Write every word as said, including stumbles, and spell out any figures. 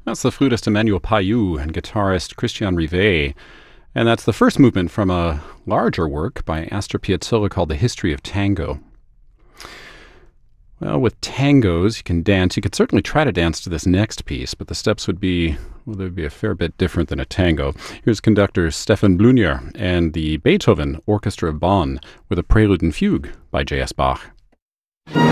That's the flutist Emmanuel Payou and guitarist Christian Rivet. And that's the first movement from a larger work by Astor Piazzolla called The History of Tango. Well, with tangos, you can dance. You could certainly try to dance to this next piece, but the steps would be, well, they'd be a fair bit different than a tango. Here's conductor Stefan Blunier and the Beethoven Orchestra of Bonn with a prelude and fugue by J S Bach.